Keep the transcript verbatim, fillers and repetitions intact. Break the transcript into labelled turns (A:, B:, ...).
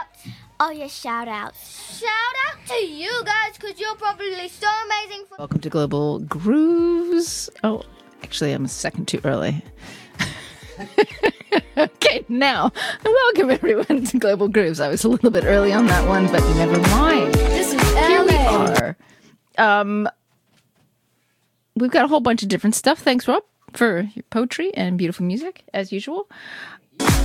A: out. Oh, yeah, shout out. Shout out to you guys, because you're probably so amazing. For-
B: Welcome to Global Grooves. Oh, actually, I'm a second too early. Okay, now, welcome everyone to Global Grooves. I was a little bit early on that one, but never mind.
A: This is
B: Here we
A: L A.
B: are. Um, we've got a whole bunch of different stuff. Thanks, Rob, for your poetry and beautiful music, as usual.